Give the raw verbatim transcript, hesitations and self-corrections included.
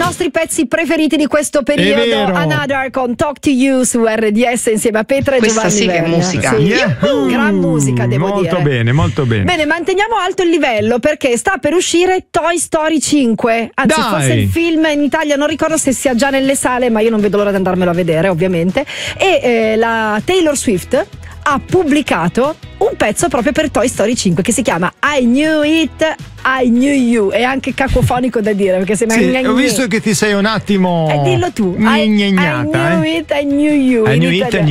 nostri pezzi preferiti di questo periodo. Another con Talk to You su R D S insieme a Petra e Questa Giovanni sì che è Verna. musica. Sì. Yeah. Gran musica, devo molto dire. Molto bene, molto bene. Bene, manteniamo alto il livello perché sta per uscire Toy Story cinque. Anzi, Dai. forse il film in Italia non ricordo se sia già nelle sale, ma io non vedo l'ora di andarmelo a vedere, ovviamente. E eh, la Taylor Swift ha pubblicato un pezzo proprio per Toy Story cinque che si chiama I Knew It, I Knew You. È anche cacofonico da dire perché sembra sì, ho visto che ti sei un attimo eh, dillo tu. I, I gnagnata, knew eh. it, I knew you. I in knew it, italiano.